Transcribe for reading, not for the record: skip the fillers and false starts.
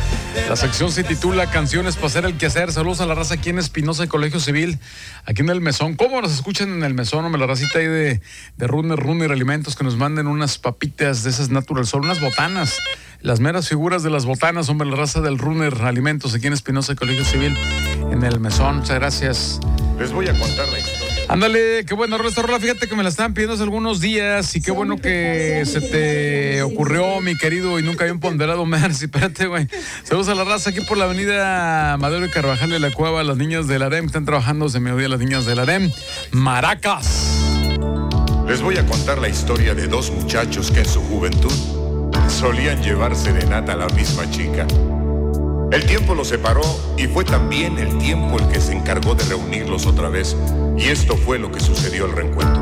La sección se titula Canciones para hacer el quehacer. Saludos a la raza aquí en Espinosa y Colegio Civil, aquí en el Mesón. ¿Cómo nos escuchan en el Mesón? Hombre, la racita ahí de Runner Alimentos, que nos manden unas papitas de esas Natural Sol, unas botanas. Las meras figuras de las botanas, hombre, la raza del Runner Alimentos aquí en Espinosa y Colegio Civil, en el Mesón. Muchas gracias. Les voy a contar la historia. Ándale, qué bueno, esta rola, fíjate que me la estaban pidiendo hace algunos días y qué bueno que se te ocurrió, mi querido y nunca había ponderado Mercy. Espérate, güey. Saludos a la raza aquí por la avenida Madero y Carvajal de la Cueva, las niñas del AREM que están trabajando desde mediodía, las niñas del AREM. Maracas. Les voy a contar la historia de dos muchachos que en su juventud solían llevar serenata a la misma chica. El tiempo los separó y fue también el tiempo el que se encargó de reunirlos otra vez. Y esto fue lo que sucedió al reencuentro.